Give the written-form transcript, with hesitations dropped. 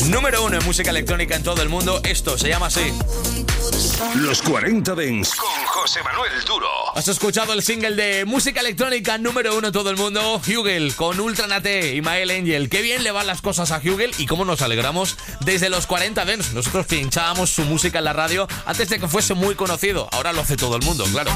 Número 1 en música electrónica en todo el mundo. Esto se llama así. Los 40 Dance con José Manuel Duro. Has escuchado el single de música electrónica número 1 en todo el mundo, Hugel, con Ultra Nate y Mael Angel. Qué bien le van las cosas a Hugel y cómo nos alegramos desde los 40 Dance. Nosotros pinchábamos su música en la radio antes de que fuese muy conocido. Ahora lo hace todo el mundo, claro.